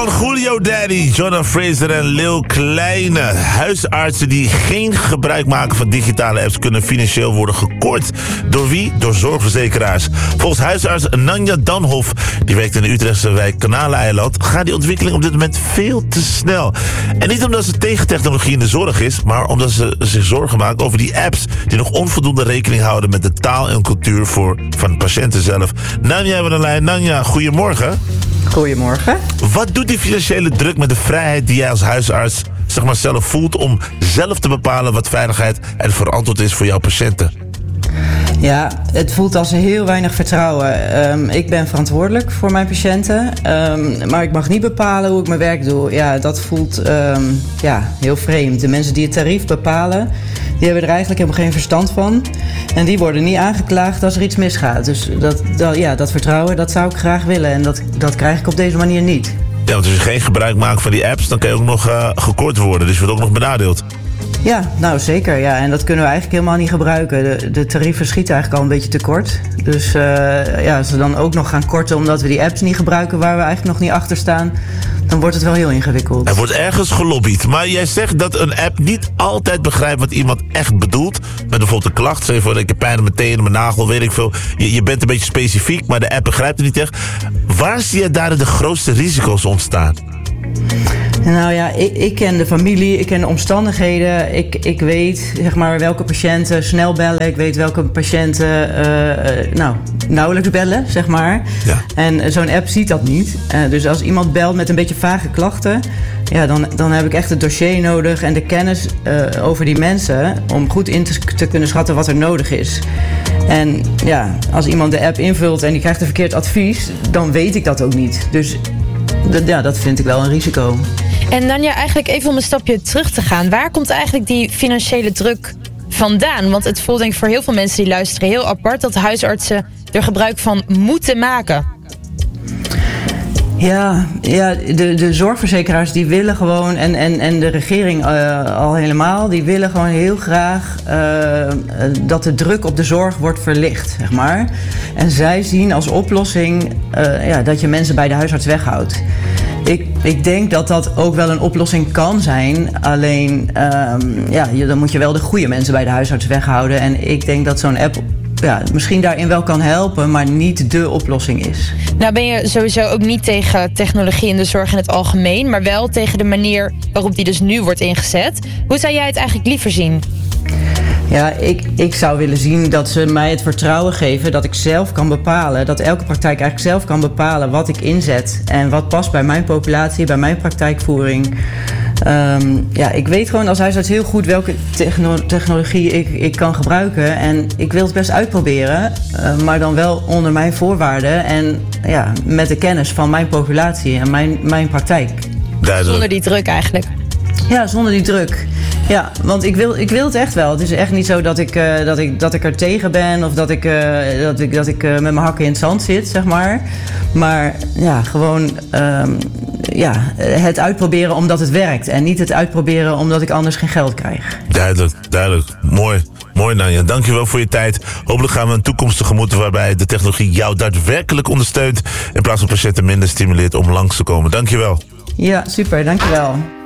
van Julio Daddy, Jonah Fraser en Lil Kleine. Huisartsen die geen gebruik maken van digitale apps kunnen financieel worden gekort. Door wie? Door zorgverzekeraars. Volgens huisarts Nanja Danhof, die werkt in de Utrechtse wijk Kanaleneiland, gaat die ontwikkeling op dit moment veel te snel. En niet omdat ze tegen technologie in de zorg is, maar omdat ze zich zorgen maakt over die apps die nog onvoldoende rekening houden met de taal en cultuur van de patiënten zelf. Nanja hebben we de lijn. Nanja, goedemorgen. Goedemorgen. Wat doet die financiële druk met de vrijheid die jij als huisarts zelf voelt om zelf te bepalen wat veiligheid en verantwoord is voor jouw patiënten? Ja, het voelt als heel weinig vertrouwen. Ik ben verantwoordelijk voor mijn patiënten, maar ik mag niet bepalen hoe ik mijn werk doe. Ja, dat voelt heel vreemd. De mensen die het tarief bepalen, die hebben er eigenlijk helemaal geen verstand van. En die worden niet aangeklaagd als er iets misgaat. Dus dat vertrouwen, dat zou ik graag willen. En dat krijg ik op deze manier niet. Ja, want als je geen gebruik maakt van die apps, dan kan je ook nog gekort worden. Dus je wordt ook nog benadeeld. Ja, nou zeker. Ja. En dat kunnen we eigenlijk helemaal niet gebruiken. De tarieven schieten eigenlijk al een beetje tekort. Dus als we dan ook nog gaan korten omdat we die apps niet gebruiken waar we eigenlijk nog niet achter staan, dan wordt het wel heel ingewikkeld. Er wordt ergens gelobbyd. Maar jij zegt dat een app niet altijd begrijpt wat iemand echt bedoelt. Met bijvoorbeeld een klacht. Zeg voor ik heb pijn aan mijn tenen, mijn nagel, weet ik veel. Je bent een beetje specifiek, maar de app begrijpt het niet echt. Waar zie je daar de grootste risico's ontstaan? Nou ja, ik ken de familie, ik ken de omstandigheden. Ik weet welke patiënten snel bellen. Ik weet welke patiënten nauwelijks bellen, zeg maar. Ja. En zo'n app ziet dat niet. Dus als iemand belt met een beetje vage klachten, ja, dan heb ik echt het dossier nodig en de kennis over die mensen om goed in te kunnen schatten wat er nodig is. En ja, als iemand de app invult en die krijgt een verkeerd advies, dan weet ik dat ook niet. Dus dat vind ik wel een risico. En Nanja, eigenlijk even om een stapje terug te gaan. Waar komt eigenlijk die financiële druk vandaan? Want het voelt denk ik voor heel veel mensen die luisteren heel apart dat huisartsen er gebruik van moeten maken. Ja, de zorgverzekeraars die willen gewoon, en de regering al helemaal, die willen gewoon heel graag dat de druk op de zorg wordt verlicht, zeg maar. En zij zien als oplossing dat je mensen bij de huisarts weghoudt. Ik denk dat dat ook wel een oplossing kan zijn. Alleen, dan moet je wel de goede mensen bij de huisarts weghouden. En ik denk dat zo'n app misschien daarin wel kan helpen, maar niet dé oplossing is. Nou ben je sowieso ook niet tegen technologie in de zorg in het algemeen, maar wel tegen de manier waarop die dus nu wordt ingezet. Hoe zou jij het eigenlijk liever zien? Ja, ik zou willen zien dat ze mij het vertrouwen geven dat ik zelf kan bepalen, dat elke praktijk eigenlijk zelf kan bepalen wat ik inzet en wat past bij mijn populatie, bij mijn praktijkvoering. Ik weet gewoon als huisarts heel goed welke technologie ik kan gebruiken en ik wil het best uitproberen, maar dan wel onder mijn voorwaarden en met de kennis van mijn populatie en mijn praktijk. Zonder die druk eigenlijk. Ja, zonder die druk. Ja, want ik wil het echt wel. Het is echt niet zo dat ik er tegen ben of dat ik met mijn hakken in het zand zit, zeg maar. Maar ja, gewoon het uitproberen omdat het werkt. En niet het uitproberen omdat ik anders geen geld krijg. Duidelijk. Mooi, Nanja. Dankjewel voor je tijd. Hopelijk gaan we een toekomst tegemoet waarbij de technologie jou daadwerkelijk ondersteunt in plaats van patiënten minder stimuleert om langs te komen. Dankjewel. Ja, super. Dankjewel.